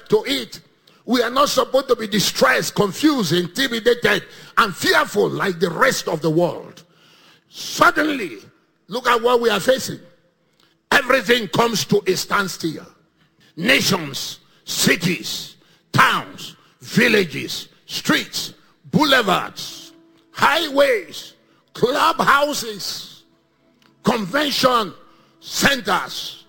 to it. We are not supposed to be distressed, confused, intimidated, and fearful like the rest of the world. Suddenly, look at what we are facing. Everything comes to a standstill. Nations, cities, towns, villages, streets, boulevards, highways, clubhouses, convention centers,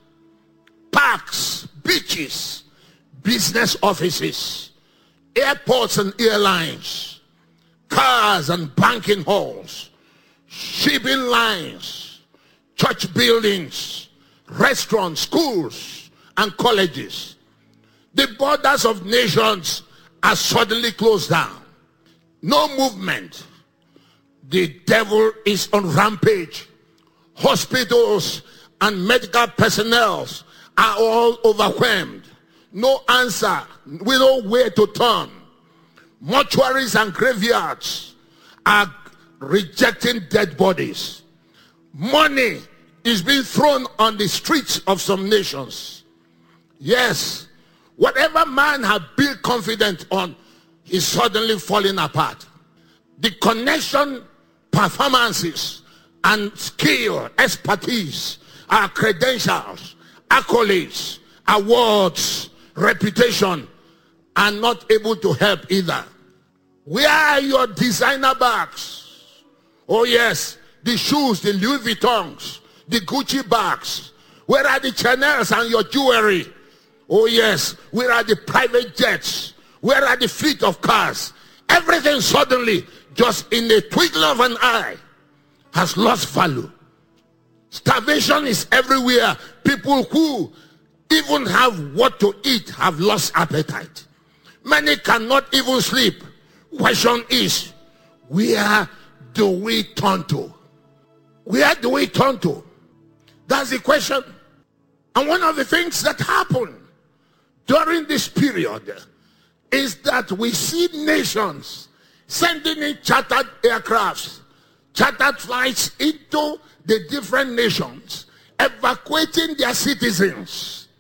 parks, beaches, business offices, airports and airlines, cars and banking halls, shipping lines, church buildings, restaurants, schools, and colleges. The borders of nations are suddenly closed down. No movement. The devil is on rampage. Hospitals and medical personnel are all overwhelmed. No answer. We know where to turn. Mortuaries and graveyards are rejecting dead bodies. Money is being thrown on the streets of some nations. Yes, whatever man had built confidence on is suddenly falling apart. The connection, performances, and skill, expertise, our credentials, accolades, awards, reputation are not able to help either. Where are your designer bags? Oh yes, the shoes, the Louis Vuittons, the Gucci bags. Where are the Chanels and your jewelry? Oh yes, where are the private jets? Where are the fleet of cars? Everything suddenly, just in a twinkle of an eye, has lost value. Starvation is everywhere. People who even have what to eat have lost appetite. Many cannot even sleep. Question is, where do we turn to? Where do we turn to? That's the question. And one of the things that happen during this period is that we see nations sending in chartered aircrafts, chartered flights into the different nations, evacuating their citizens.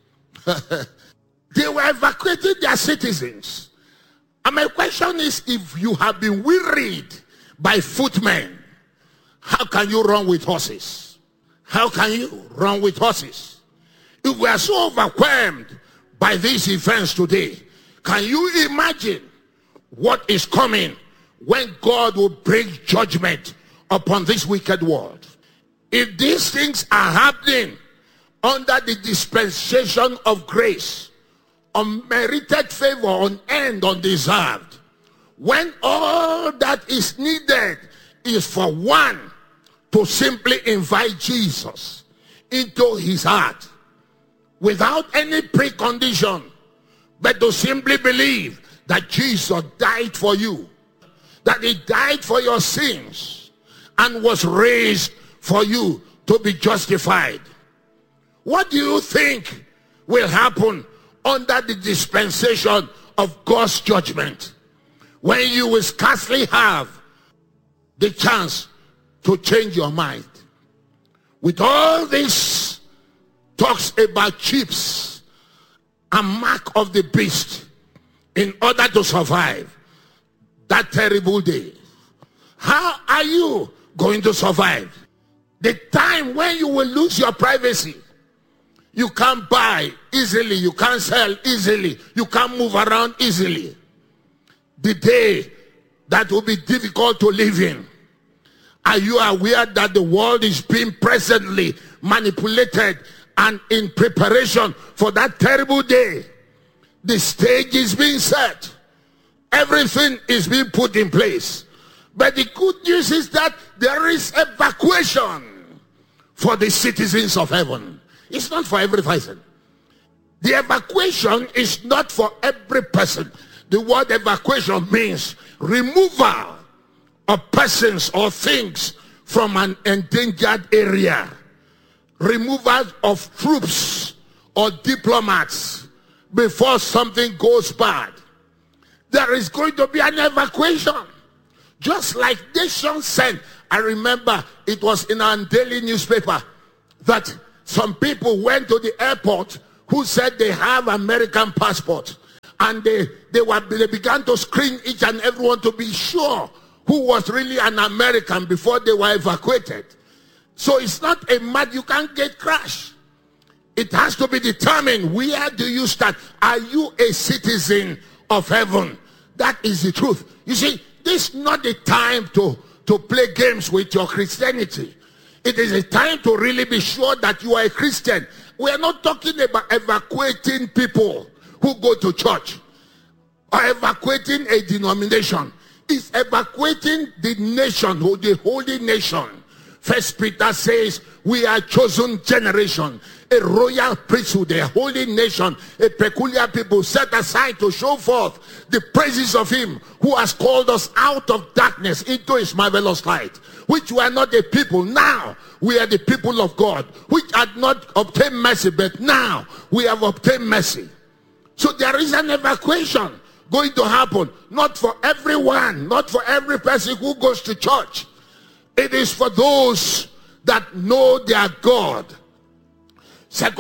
They were evacuating their citizens. And my question is, if you have been wearied by footmen, how can you run with horses? How can you run with horses? If we are so overwhelmed by these events today, can you imagine what is coming when God will bring judgment upon this wicked world? If these things are happening under the dispensation of grace, unmerited favor, unearned, undeserved, when all that is needed is for one to simply invite Jesus into his heart without any precondition, but to simply believe that Jesus died for you, that he died for your sins and was raised for you to be justified. What do you think will happen under the dispensation of God's judgment, when you will scarcely have the chance to change your mind? With all this talks about chips and mark of the beast in order to survive that terrible day, how are you going to survive? The time when you will lose your privacy. You can't buy easily, you can't sell easily, you can't move around easily. The day that will be difficult to live in. Are you aware that the world is being presently manipulated and in preparation for that terrible day? The stage is being set. Everything is being put in place. But the good news is that there is evacuation for the citizens of heaven. It's not for every person. The evacuation is not for every person. The word evacuation means removal of persons or things from an endangered area. Removal of troops or diplomats before something goes bad. There is going to be an evacuation. Just like nations sent. I remember it was in our daily newspaper that some people went to the airport who said they have American passports, And they began to screen each and everyone to be sure who was really an American before they were evacuated. So it's not a mad, you can't get crashed. It has to be determined. Where do you start? Are you a citizen of heaven? That is the truth. You see, this is not the time to play games with your Christianity. It is a time to really be sure that you are a Christian. We are not talking about evacuating people who go to church or evacuating a denomination. It's evacuating the nation, or the holy nation. First Peter says, we are chosen generation, a royal priesthood, a holy nation, a peculiar people set aside to show forth the praises of him who has called us out of darkness into his marvelous light, which were not a people. Now we are the people of God, which had not obtained mercy, but now we have obtained mercy. So there is an evacuation going to happen, not for everyone, not for every person who goes to church. It is for those that know their God. 2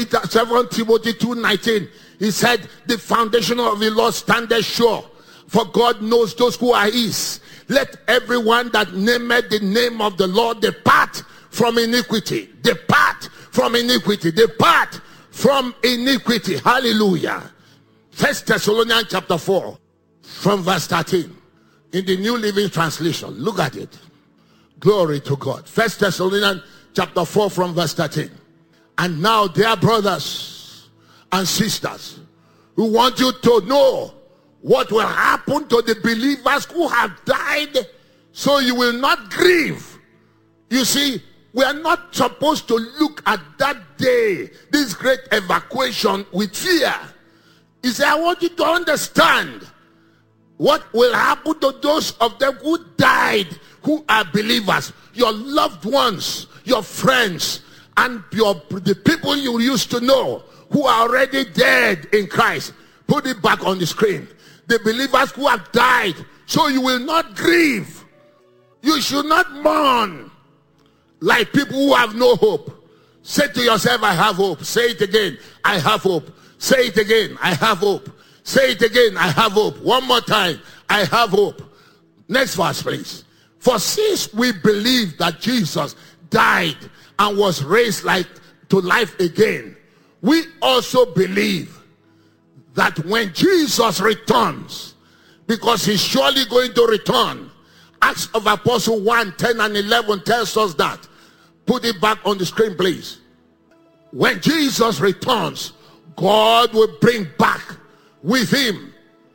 Timothy 2:19, he said, the foundation of the Lord standeth sure, for God knows those who are his. Let everyone that nameth the name of the Lord depart from iniquity. Depart from iniquity. Depart from iniquity. Hallelujah. 1 Thessalonians chapter 4 from verse 13 in the New Living Translation. Look at it. Glory to God. 1 Thessalonians chapter 4 from verse 13. And now, dear brothers and sisters, we want you to know what will happen to the believers who have died, so you will not grieve. You see, we are not supposed to look at that day, this great evacuation, with fear. He said, I want you to understand what will happen to those of them who died, who are believers, your loved ones, your friends, and the people you used to know who are already dead in Christ. Put it back on the screen. The believers who have died, so you will not grieve. You should not mourn like people who have no hope. Say to yourself, I have hope. Say it again, I have hope. Say it again, I have hope. Say it again, I have hope. One more time, I have hope. Next verse, please. For since we believe that Jesus died and was raised to life again, we also believe that when Jesus returns, because he's surely going to return. Acts of Apostles 1:10 and 11 tells us that. Put it back on the screen, please. When Jesus returns, God will bring back with him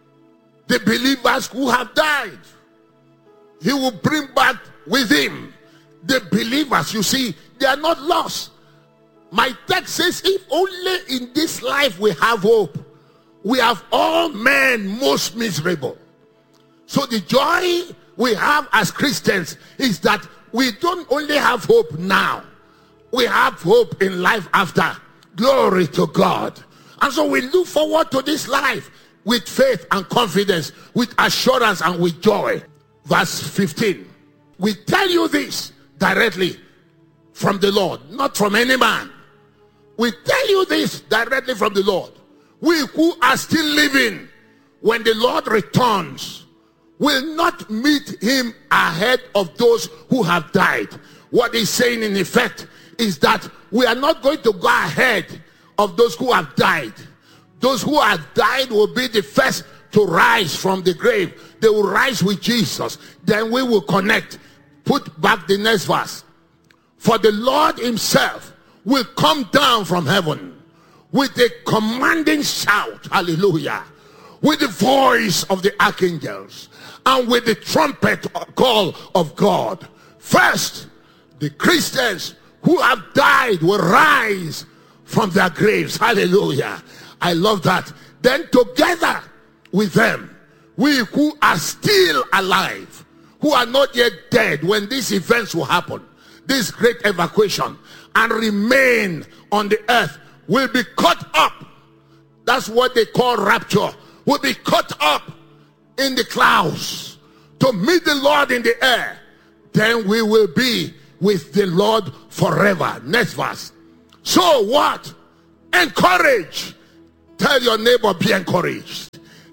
the believers who have died. He will bring back with him the believers. You see, they are not lost. My text says, if only in this life we have hope, we have all men most miserable. So the joy we have as Christians is that we don't only have hope now, we have hope in life after. Glory to God. And so we look forward to this life with faith and confidence, with assurance and with joy. Verse 15. We tell you this directly from the Lord, not from any man. We tell you this directly from the Lord. We who are still living, when the Lord returns, will not meet him ahead of those who have died. What he's saying in effect is that we are not going to go ahead of those who have died. Those who have died will be the first to rise from the grave. They will rise with Jesus. Then we will connect. Put back the next verse. For the Lord himself will come down from heaven with a commanding shout, hallelujah, with the voice of the archangels and with the trumpet call of God. First, the Christians who have died will rise from their graves. Hallelujah. I love that. Then together with them, we who are still alive, who are not yet dead when these events will happen, this great evacuation, and remain on the earth, will be caught up. That's what they call rapture. Will be caught up in the clouds to meet the Lord in the air. Then we will be with the Lord forever. Next verse. So what? Encourage. Tell your neighbor, be encouraged.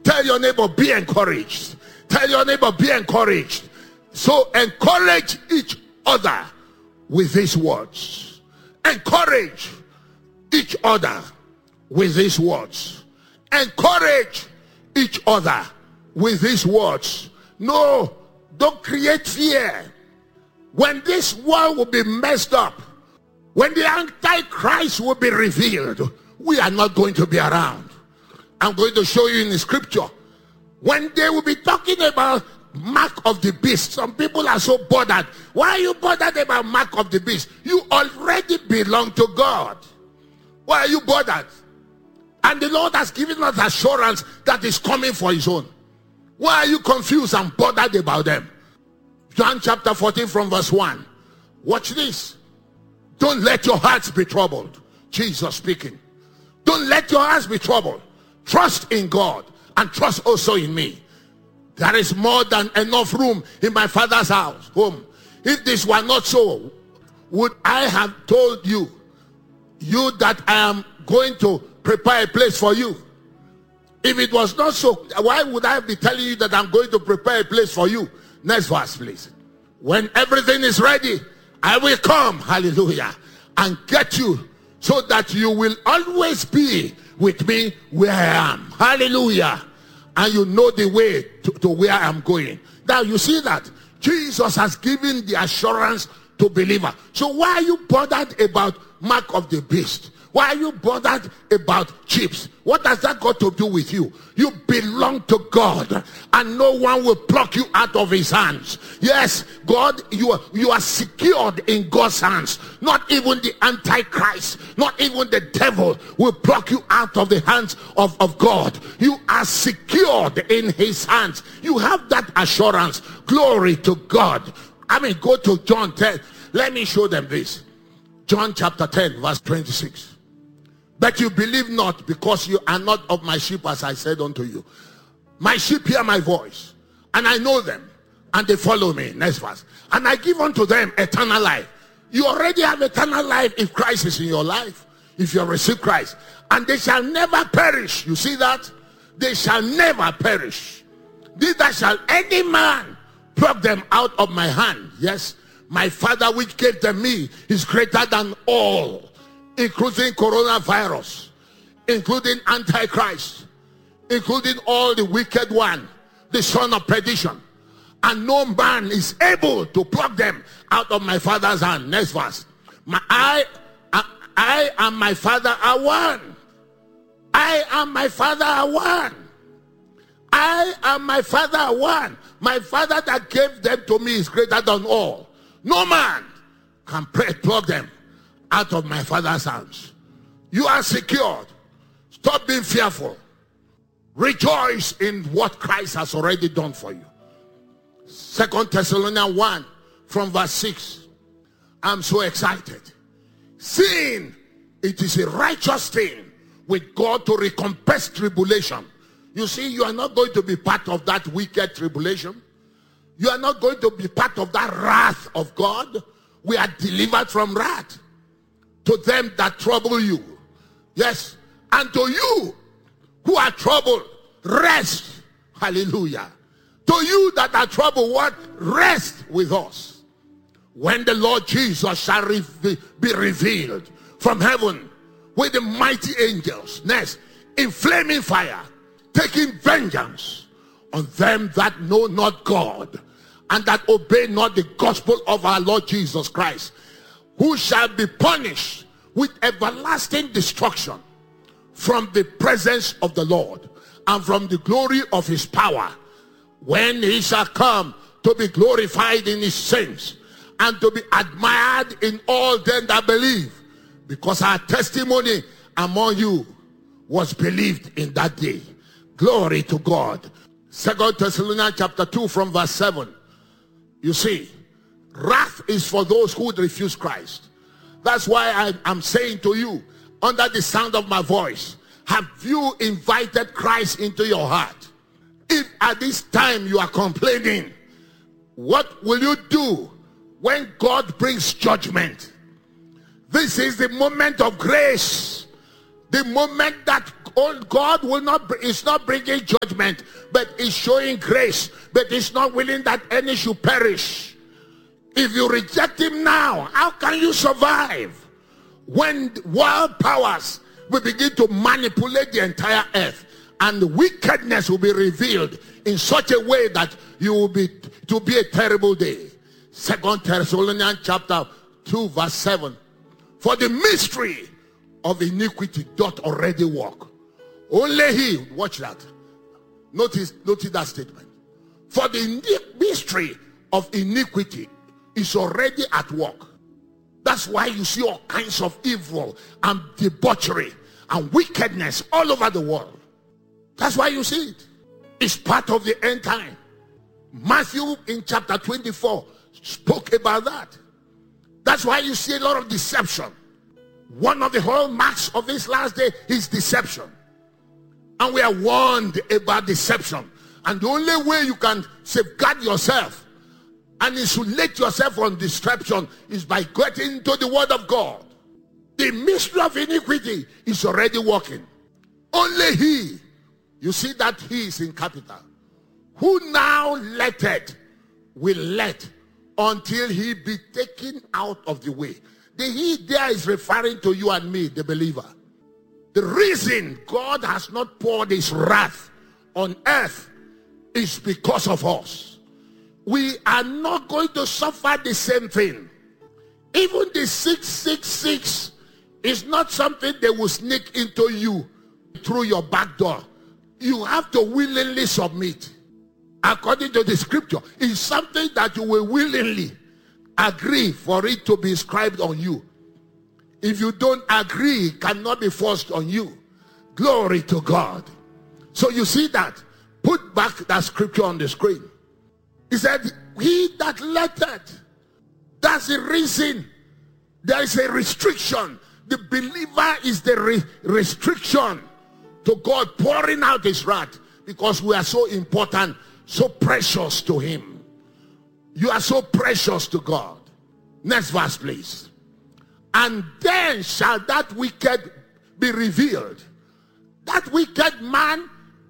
Tell your neighbor, be encouraged. Tell your neighbor, be encouraged. So encourage each other with these words. Encourage each other with these words. Encourage each other with these words. No, don't create fear. When this world will be messed up, when the Antichrist will be revealed, we are not going to be around. I'm going to show you in the scripture. When they will be talking about mark of the beast, some people are so bothered. Why are you bothered about mark of the beast? You already belong to God. Why are you bothered? And the Lord has given us assurance that is coming for his own. Why are you confused and bothered about them? John chapter 14 from verse 1. Watch this. Don't let your hearts be troubled. Jesus speaking. Don't let your hearts be troubled. Trust in God and trust also in me. There is more than enough room in my Father's house, home. If this were not so, would I have told you that I am going to prepare a place for you? If it was not so, why would I be telling you that I'm going to prepare a place for you? Next verse, please. When everything is ready, I will come, hallelujah, and get you so that you will always be with me where I am. Hallelujah. And you know the way to where I'm going. Now you see that Jesus has given the assurance to believer. So why are you bothered about mark of the beast? Why are you bothered about chips? What has that got to do with you? You belong to God, and no one will pluck you out of his hands. Yes, God, you are secured in God's hands. Not even the Antichrist, not even the devil will pluck you out of the hands of God. You are secured in his hands. You have that assurance. Glory to God. I mean, go to John 10. Let me show them this. John chapter 10 verse 26. But you believe not, because you are not of my sheep, as I said unto you. My sheep hear my voice, and I know them, and they follow me. Next verse. And I give unto them eternal life. You already have eternal life if Christ is in your life, if you have received Christ. And they shall never perish. You see that? They shall never perish. Neither shall any man pluck them out of my hand. Yes, my Father which gave them me is greater than all, including coronavirus, including Antichrist, including all the wicked one, the son of perdition. And no man is able to pluck them out of my Father's hand. Next verse. I and my Father are one. I and my Father are one. I and my Father are one. My Father that gave them to me is greater than all. No man can pluck them out of my Father's hands. You are secured. Stop being fearful. Rejoice in what Christ has already done for you. 2 Thessalonians 1 from verse 6. I'm so excited. Seeing it is a righteous thing with God to recompense tribulation. You see, you are not going to be part of that wicked tribulation. You are not going to be part of that wrath of God. We are delivered from wrath. To them that trouble you. Yes. And to you who are troubled, rest. Hallelujah. To you that are troubled, what? Rest with us. When the Lord Jesus shall be revealed from heaven with the mighty angels. Next. In flaming fire, taking vengeance on them that know not God, and that obey not the gospel of our Lord Jesus Christ, who shall be punished with everlasting destruction from the presence of the Lord and from the glory of his power, when he shall come to be glorified in his saints and to be admired in all them that believe, because our testimony among you was believed in that day. Glory to God. 2 Thessalonians chapter 2 from verse 7. You see, wrath is for those who refuse Christ. That's why I'm saying to you, under the sound of my voice, have you invited Christ into your heart? If at this time you are complaining, what will you do when God brings judgment? This is the moment of grace. The moment that God is not bringing judgment, but is showing grace, but is not willing that any should perish. If you reject him now, how can you survive when world powers will begin to manipulate the entire earth, and wickedness will be revealed in such a way that it will be a terrible day? 2 Thessalonians chapter 2 verse 7. For the mystery of iniquity doth already work. Only he, watch that. Notice that statement. For the mystery of iniquity is already at work. That's why you see all kinds of evil and debauchery and wickedness all over the world. That's why you see it. It's part of the end time. Matthew in chapter 24 spoke about that. That's why you see a lot of deception. One of the hallmarks of this last day is deception. And we are warned about deception. And the only way you can safeguard yourself and insulate yourself from deception is by getting into the word of God. The mystery of iniquity is already working. Only he, you see that he is in capital, who now letteth will let until he be taken out of the way. The he there is referring to you and me, the believer. The reason God has not poured his wrath on earth is because of us. We are not going to suffer the same thing. Even the 666 is not something they will sneak into you through your back door. You have to willingly submit. According to the scripture, it's something that you will willingly agree for it to be inscribed on you. If you don't agree, it cannot be forced on you. Glory to God. So you see that. Put back that scripture on the screen. He said, he that letteth. That's the reason there is a restriction. The believer is the restriction to God pouring out his wrath, because we are so important, so precious to him. You are so precious to God. Next verse, please. And then shall that wicked be revealed. That wicked man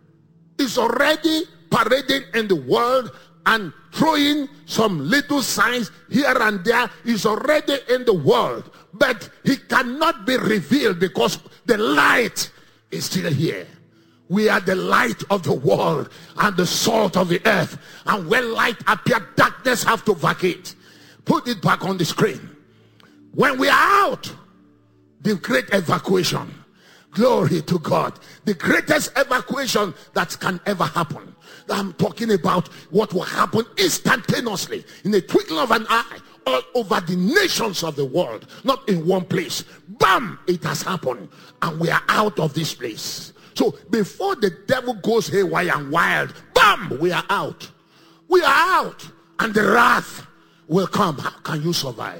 is already parading in the world and throwing some little signs here and there. He's already in the world, but he cannot be revealed because the light is still here. We are the light of the world and the salt of the earth. And when light appears, darkness have to vacate. Put it back on the screen. When we are out, the great evacuation. Glory to God. The greatest evacuation that can ever happen. I'm talking about what will happen instantaneously, in the twinkling of an eye, all over the nations of the world. Not in one place. Bam! It has happened. And we are out of this place. So before the devil goes haywire and wild, bam! We are out. We are out. And the wrath will come. How can you survive?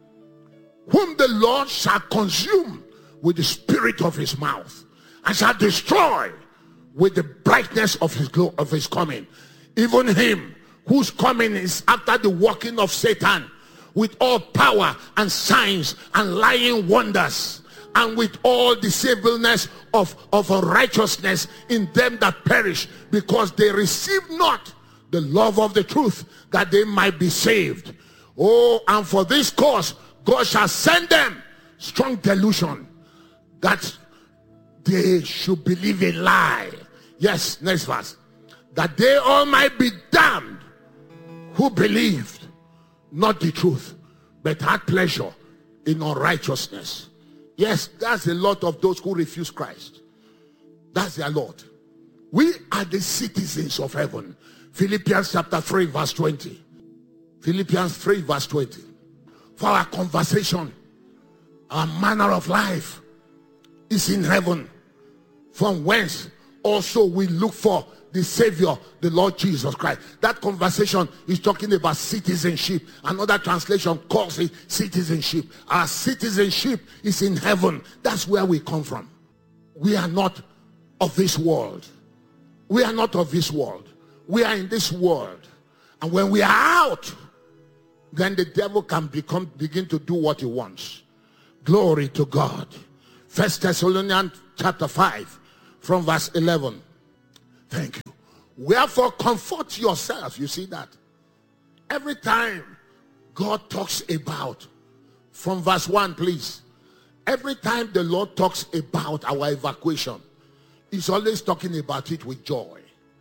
Whom the Lord shall consume with the spirit of his mouth, and shall destroy with the brightness of his coming. Even him whose coming is after the working of Satan, with all power and signs and lying wonders, and with all deceivableness of unrighteousness in them that perish, because they receive not the love of the truth, that they might be saved. Oh, and for this cause God shall send them strong delusion, that they should believe a lie. Yes, next verse. That they all might be damned who believed not the truth, but had pleasure in unrighteousness. Yes, that's a lot of those who refuse Christ. That's their Lord. We are the citizens of heaven. Philippians chapter 3 verse 20. Philippians 3 verse 20. For our conversation, our manner of life is in heaven, from whence also we look for the Savior, the Lord Jesus Christ. That conversation is talking about citizenship. Another translation calls it citizenship. Our citizenship is in heaven. That's where we come from. We are not of this world. We are not of this world. We are in this world. And when we are out, then the devil can begin to do what he wants. Glory to God. 1 Thessalonians chapter 5 from verse 11. Thank you. Wherefore comfort yourself. You see that? Every time God talks about, from verse 1 please. Every time the Lord talks about our evacuation, he's always talking about it with joy.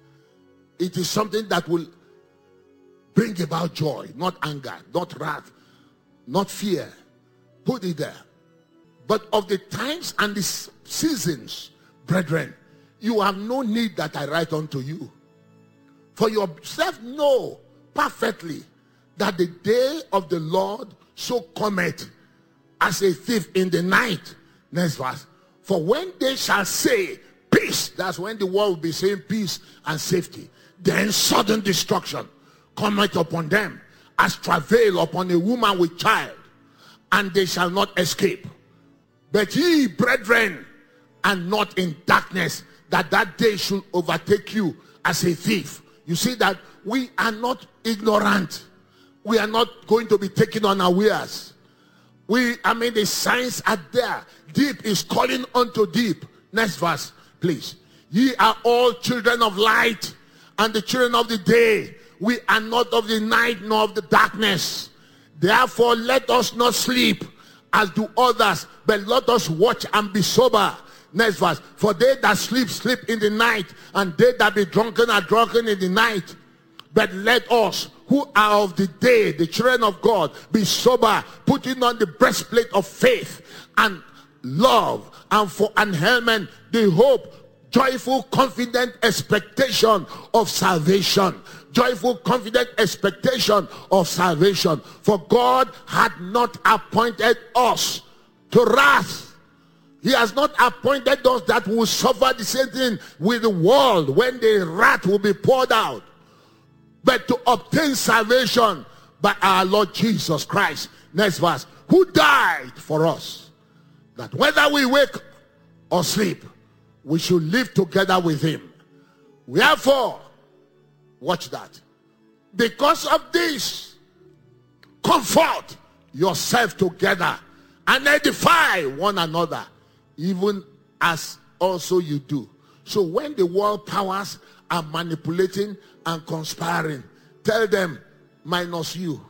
It is something that will bring about joy, not anger, not wrath, not fear. Put it there. But of the times and the seasons, brethren, you have no need that I write unto you. For yourself know perfectly that the day of the Lord so cometh as a thief in the night. Next verse. For when they shall say peace, that's when the world will be saying peace and safety, then sudden destruction cometh upon them as travail upon a woman with child, and they shall not escape. But ye, brethren, are not in darkness, that that day should overtake you as a thief. You see that we are not ignorant. We are not going to be taken unawares. The signs are there. Deep is calling unto deep. Next verse, please. Ye are all children of light and the children of the day. We are not of the night nor of the darkness. Therefore let us not sleep as do others, but let us watch and be sober. Next verse. For they that sleep, sleep in the night, and they that be drunken are drunken in the night. But let us who are of the day, the children of God, be sober, putting on the breastplate of faith and love, and for an helmet the hope, joyful confident expectation of salvation. Joyful confident expectation of salvation. For God had not appointed us to wrath. He has not appointed us that will suffer the same thing with the world when the wrath will be poured out, but to obtain salvation by our Lord Jesus Christ. Next verse. Who died for us, that whether we wake or sleep, we should live together with him. Wherefore, watch that. Because of this, comfort yourself together and edify one another, even as also you do. So when the world powers are manipulating and conspiring, tell them minus you,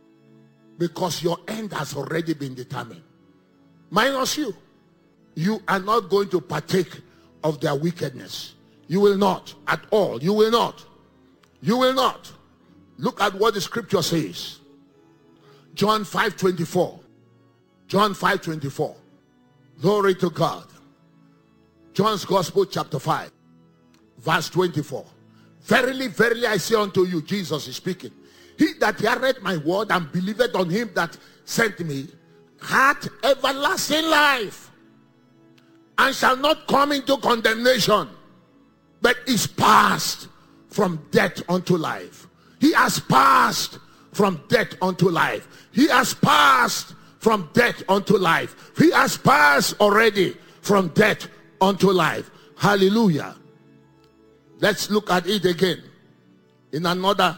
because your end has already been determined. Minus you. You are not going to partake of their wickedness. You will not at all. You will not. You will not. Look at what the scripture says. John 5:24. John 5:24. Glory to God. John's Gospel chapter 5 verse 24. Verily, verily, I say unto you, Jesus is speaking, he that heareth my word and believeth on him that sent me hath everlasting life, and shall not come into condemnation, but is passed from death unto life. He has passed from death unto life. He has passed from death unto life. He has passed already from death unto life. Hallelujah. Let's look at it again in another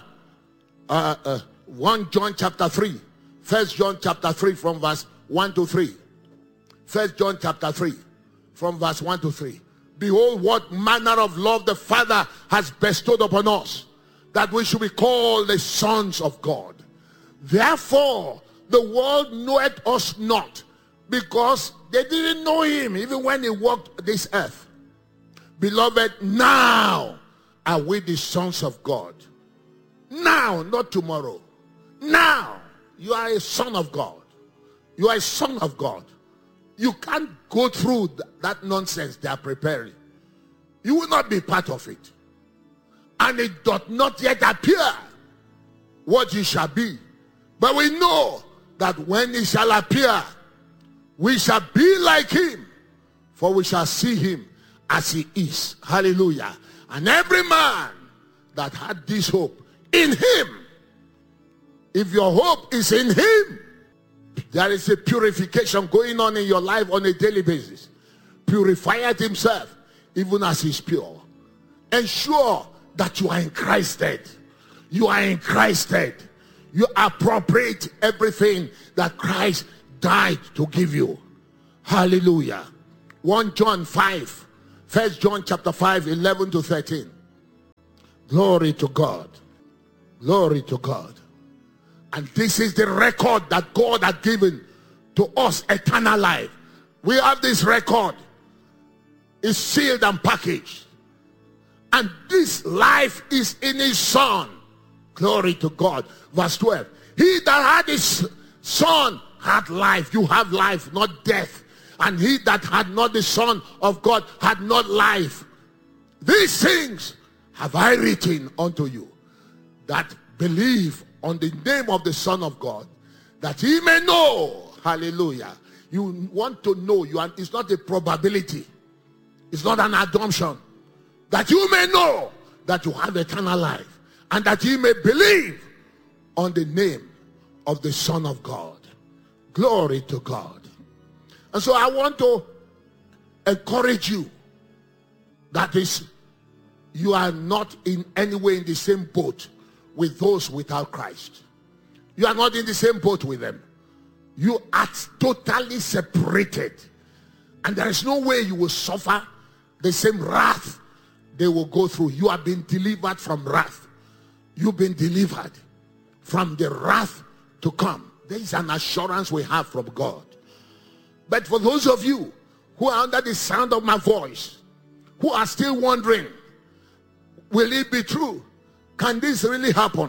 1 John chapter 3. 1 John chapter 3 from verse 1 to 3. 1 John chapter 3 from verse 1 to 3. Behold, what manner of love the Father has bestowed upon us, that we should be called the sons of God. Therefore, the world knoweth us not, because they didn't know him even when he walked this earth. Beloved, now are we the sons of God. Now, not tomorrow. Now, you are a son of God. You are a son of God. You can't go through that nonsense they are preparing. You will not be part of it. And it doth not yet appear what you shall be. But we know that when he shall appear, we shall be like him, for we shall see him as he is. Hallelujah. And every man that had this hope in him, if your hope is in him, there is a purification going on in your life on a daily basis. Purify it himself, even as he's pure. Ensure that you are in Christ dead. You are in Christ dead. You appropriate everything that Christ died to give you. Hallelujah. 1 John 5 1 John chapter 5, 11 to 13. Glory to God. Glory to God. And this is the record that God has given to us, eternal life. We have this record. It's sealed and packaged. And this life is in his Son. Glory to God. Verse 12. He that had his Son had life. You have life, not death. And he that had not the Son of God had not life. These things have I written unto you, that believe on the name of the Son of God, that he may know. Hallelujah. You want to know. It's not a probability. It's not an assumption. That you may know that you have eternal life, and that you may believe on the name of the Son of God. Glory to God. And so I want to encourage you that you are not in any way in the same boat with those without Christ. You are not in the same boat with them. You are totally separated. And there is no way you will suffer the same wrath they will go through. You have been delivered from wrath. You've been delivered from the wrath to come. There is an assurance we have from God. But for those of you who are under the sound of my voice, who are still wondering, will it be true? Can this really happen?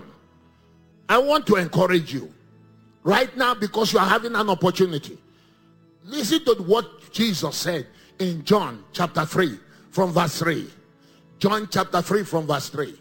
I want to encourage you right now, because you are having an opportunity. Listen to what Jesus said in John chapter 3 from verse 3. John chapter 3 from verse 3.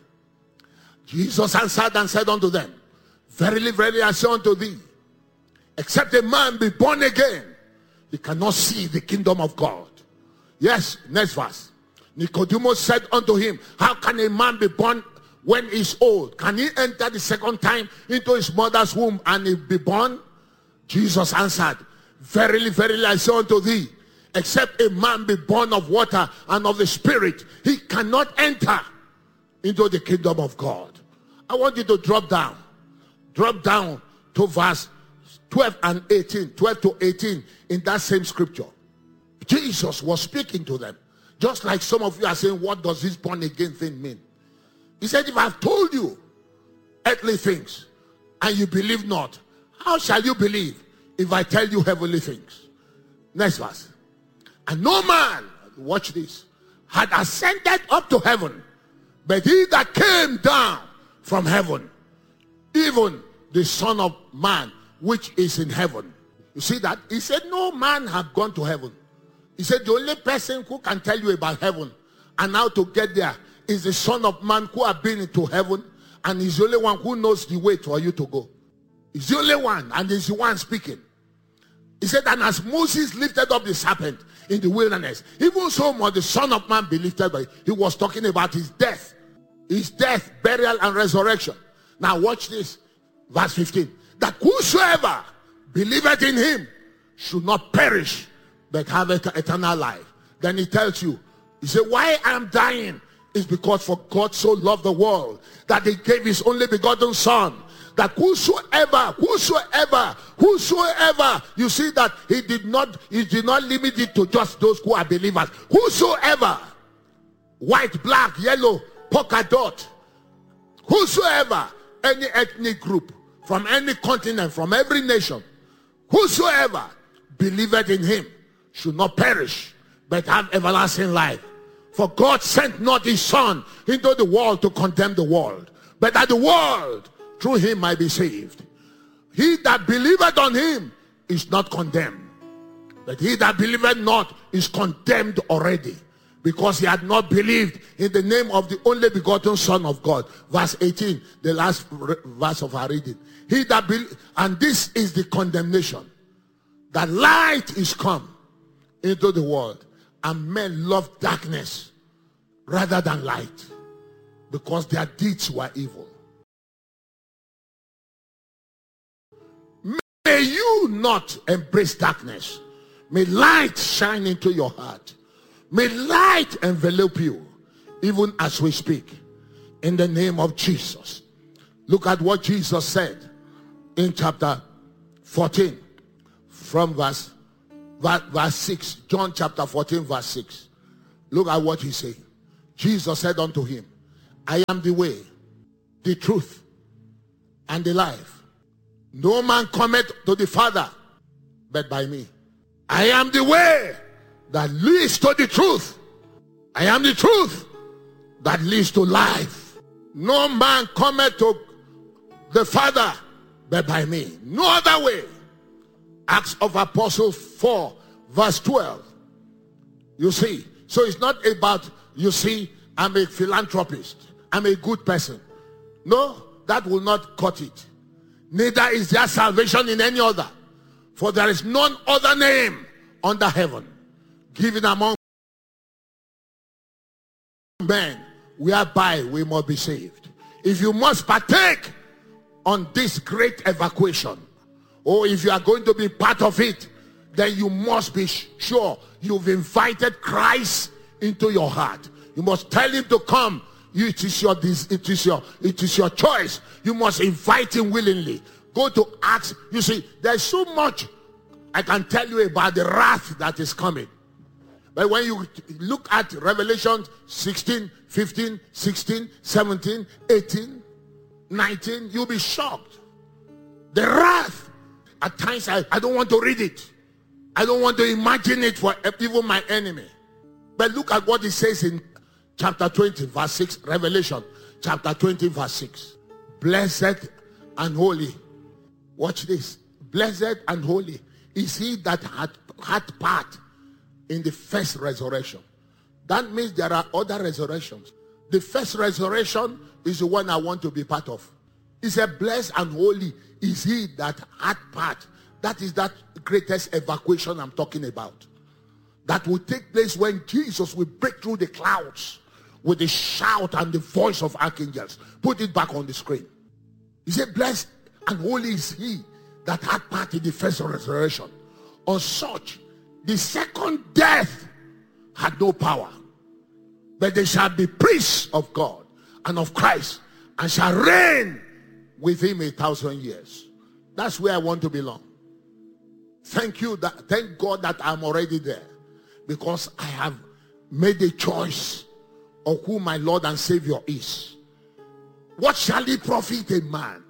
Jesus answered and said unto them, verily, verily, I say unto thee, except a man be born again, he cannot see the kingdom of God. Yes, next verse. Nicodemus said unto him, how can a man be born when he's old? Can he enter the second time into his mother's womb and he be born? Jesus answered, verily, verily, I say unto thee, except a man be born of water and of the Spirit, he cannot enter into the kingdom of God. I want you to drop down to verse 12 and 18, 12 to 18 in that same scripture. Jesus was speaking to them. Just like some of you are saying, what does this born again thing mean? He said, if I've told you earthly things and you believe not, how shall you believe if I tell you heavenly things? Next verse. And no man, watch this, had ascended up to heaven, but he that came down from heaven, even the Son of Man, which is in heaven. You see that? He said no man have gone to heaven. He said the only person who can tell you about heaven and how to get there is the Son of Man, who have been into heaven, and he's the only one who knows the way for you to go. He's the only one, and he's the one speaking. He said, and as Moses lifted up the serpent in the wilderness, even so must the Son of Man be lifted by. He was talking about his death, burial, and resurrection. Now watch this, verse 15. That whosoever believeth in him should not perish, but have eternal life. Then he tells you, he said, why I am dying is because for God so loved the world that he gave his only begotten Son, that whosoever, you see that he did not limit it to just those who are believers. Whosoever, white, black, yellow, polka dot, whosoever, any ethnic group, from any continent, from every nation, whosoever believeth in him should not perish, but have everlasting life. For God sent not his Son into the world to condemn the world, but that the world through him might be saved. He that believeth on him is not condemned, but he that believeth not is condemned already, because he had not believed in the name of the only begotten Son of God. Verse 18, the last verse of our reading. He that and this is the condemnation, that light is come into the world, and men love darkness rather than light, because their deeds were evil. May you not embrace darkness. May light shine into your heart. May light envelop you, even as we speak, in the name of Jesus. Look at what Jesus said in chapter 14 from verse 6. John chapter 14 verse 6. Look at what he said. Jesus said unto him, I am the way, the truth, and the life. No man cometh to the Father but by me. I am the way that leads to the truth. I am the truth that leads to life. No man cometh to the Father but by me. No other way. Acts of Apostles 4 verse 12. You see, so it's not about, you see, I'm a philanthropist, I'm a good person. No, that will not cut it. Neither is there salvation in any other, for there is none other name under heaven given among men whereby we must be saved. If you must partake on this great evacuation, or if you are going to be part of it, then you must be sure you've invited Christ into your heart. You must tell him to come. It is your choice. You must invite him willingly. Go to Acts. You see, there's so much I can tell you about the wrath that is coming. But when you look at Revelation 16, 15, 16, 17, 18, 19, you'll be shocked. The wrath. At times I don't want to read it. I don't want to imagine it for even my enemy. But look at what it says in chapter 20 verse 6. Revelation chapter 20 verse 6. Blessed and holy. Watch this. Blessed and holy is he that had part in the first resurrection. That means there are other resurrections. The first resurrection is the one I want to be part of. He said, blessed and holy is he that had part. That is that greatest evacuation I'm talking about. That will take place when Jesus will break through the clouds with a shout and the voice of archangels. Put it back on the screen. He said, blessed and holy is he that had part in the first resurrection. On such, the second death had no power. But they shall be priests of God and of Christ, and shall reign with him 1,000 years. That's where I want to belong. Thank God that I'm already there, because I have made a choice of who my Lord and Savior is. What shall it profit a man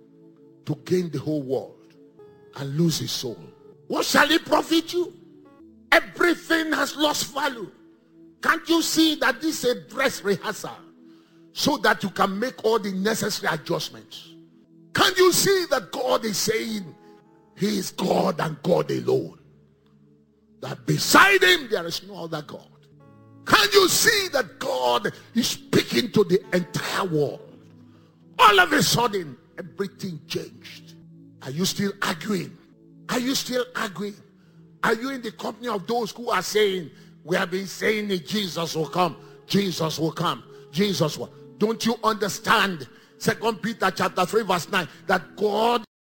to gain the whole world and lose his soul? What shall it profit you? Everything has lost value. Can't you see that this is a dress rehearsal so that you can make all the necessary adjustments? Can't you see that God is saying he is God and God alone? That beside him there is no other God. Can't you see that God is speaking to the entire world? All of a sudden, everything changed. Are you still arguing? Are you still arguing? Are you in the company of those who are saying, we have been saying that Jesus will come, Jesus will come, Jesus will? Don't you understand 2 Peter chapter 3 verse 9 that God